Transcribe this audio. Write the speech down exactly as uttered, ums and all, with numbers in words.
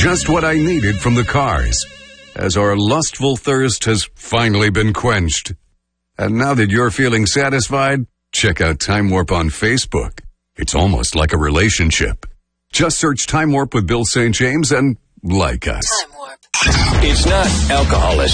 just what I needed from the Cars, as our lustful thirst has finally been quenched. And now that you're feeling satisfied, check out Time Warp on Facebook. It's almost like a relationship. Just search Time Warp with Bill Saint James and like us. Time Warp. It's not alcoholism.